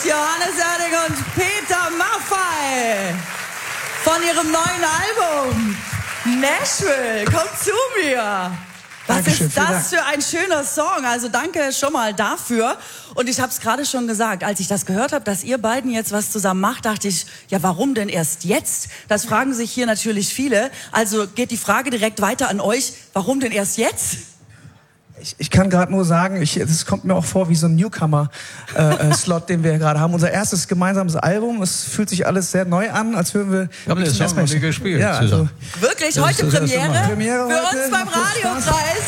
Johannes Oerding und Peter Maffay von ihrem neuen Album Nashville. Kommt zu mir. Was Dankeschön, ist das für ein schöner Song? Also danke schon mal dafür. Und ich habe es gerade schon gesagt, als ich das gehört habe, dass ihr beiden jetzt was zusammen macht, dachte ich, ja, warum denn erst jetzt? Das fragen sich hier natürlich viele. Also geht die Frage direkt weiter an euch. Warum denn erst jetzt? Ich kann gerade nur sagen, es kommt mir auch vor wie so ein Newcomer-Slot, den wir gerade haben. Unser erstes gemeinsames Album. Es fühlt sich alles sehr neu an, als würden wir... Wir haben den Song noch nie gespielt. Ja, also wirklich, heute Premiere für uns beim Radiopreis.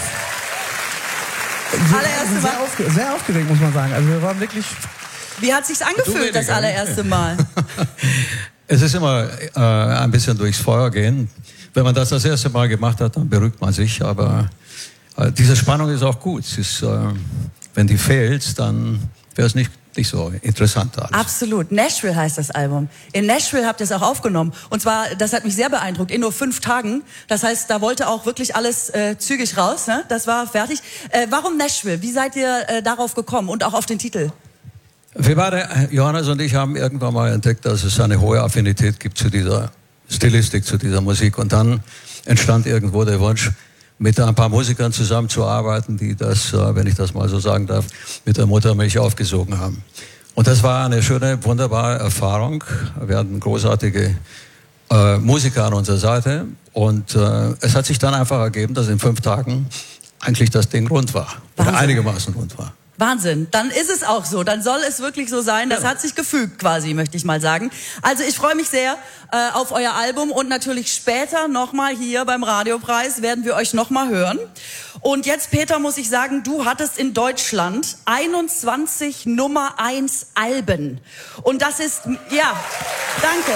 Allererste Mal. Sehr aufgeregt, muss man sagen. Also wir waren wirklich... Wie hat sich's angefühlt, das allererste Mal? Es ist immer ein bisschen durchs Feuer gehen. Wenn man das erste Mal gemacht hat, dann beruhigt man sich, aber... Diese Spannung ist auch gut. Wenn die fehlt, dann wäre es nicht so interessant alles. Absolut. Nashville heißt das Album. In Nashville habt ihr es auch aufgenommen. Und zwar, das hat mich sehr beeindruckt, in nur 5 Tagen. Das heißt, da wollte auch wirklich alles zügig raus. Ne? Das war fertig. Warum Nashville? Wie seid ihr darauf gekommen und auch auf den Titel? Wir beide, Johannes und ich, haben irgendwann mal entdeckt, dass es eine hohe Affinität gibt zu dieser Stilistik, zu dieser Musik. Und dann entstand irgendwo der Wunsch, mit ein paar Musikern zusammenzuarbeiten, die das, wenn ich das mal so sagen darf, mit der Muttermilch aufgesogen haben. Und das war eine schöne, wunderbare Erfahrung. Wir hatten großartige Musiker an unserer Seite und es hat sich dann einfach ergeben, dass in 5 Tagen eigentlich das Ding rund war. Oder einigermaßen rund war. Wahnsinn, dann ist es auch so, dann soll es wirklich so sein, das hat sich gefügt quasi, möchte ich mal sagen. Also ich freue mich sehr auf euer Album und natürlich später nochmal hier beim Radiopreis werden wir euch nochmal hören. Und jetzt, Peter, muss ich sagen, du hattest in Deutschland 21 Nummer 1 Alben. Und das ist, ja, danke.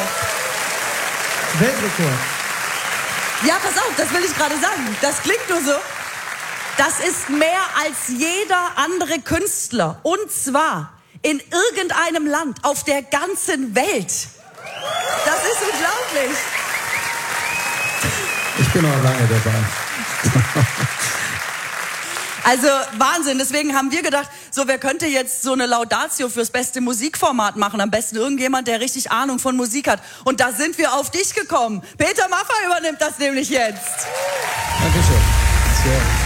Weltrekord. Ja, pass auf, das will ich gerade sagen, das klingt nur so. Das ist mehr als jeder andere Künstler. Und zwar in irgendeinem Land auf der ganzen Welt. Das ist unglaublich. Ich bin noch lange dabei. Also Wahnsinn. Deswegen haben wir gedacht, so wer könnte jetzt so eine Laudatio fürs beste Musikformat machen? Am besten irgendjemand, der richtig Ahnung von Musik hat. Und da sind wir auf dich gekommen. Peter Maffay übernimmt das nämlich jetzt. Dankeschön. Sehr.